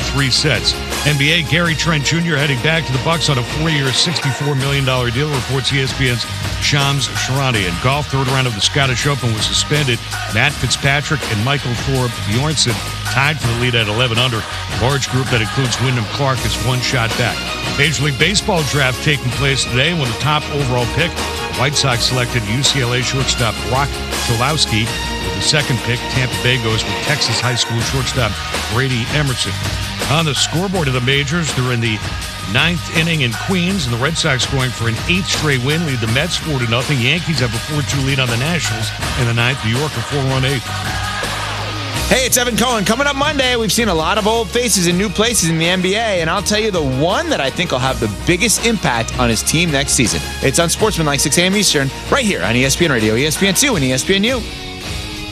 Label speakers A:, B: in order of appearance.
A: 3 sets. NBA, Gary Trent Jr. heading back to the Bucks on a 4-year, $64 million deal, reports ESPN's Shams Charania. In golf, third round of the Scottish Open was suspended. Matt Fitzpatrick and Michael Thorpe Bjornsson tied for the lead at 11 under. A large group that includes Wyndham Clark is one shot back. Major League Baseball draft taking place today, and with the top overall pick, White Sox selected UCLA shortstop Brock Cholowski. With the second pick, Tampa Bay goes with Texas high school shortstop Brady Emerson. On the scoreboard of the majors, they're in the 9th inning in Queens, and the Red Sox going for an 8th straight win, lead the Mets 4-0. Yankees have a 4-2 lead on the Nationals in the 9th. New York a 4-1 8th.
B: Hey, it's Evan Cohen. Coming up Monday, we've seen a lot of old faces in new places in the NBA, and I'll tell you the one that I think will have the biggest impact on his team next season. It's on Sportsman like 6 a.m. Eastern, right here on ESPN Radio, ESPN2, and ESPNU.